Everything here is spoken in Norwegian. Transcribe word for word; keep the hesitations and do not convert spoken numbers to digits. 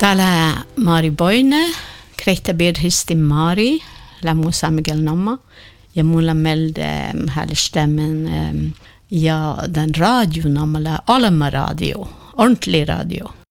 Täällä Mari Boine, Kreita Birhisti Mari, la Musa Miguel Namma, ja mulla melde härlig stemmen ja den radio namma la Alma radio, ordentlig radio.